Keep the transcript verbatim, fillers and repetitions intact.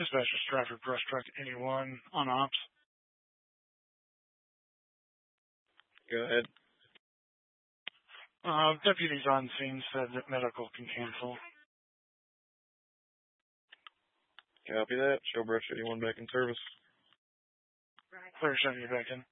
Dispatcher Stratford Brush Truck eighty-one on ops. Go ahead. Uh, deputies on scene said that medical can cancel. Copy that. Show Brush eighty-one back in service. Clear, shutting you back in.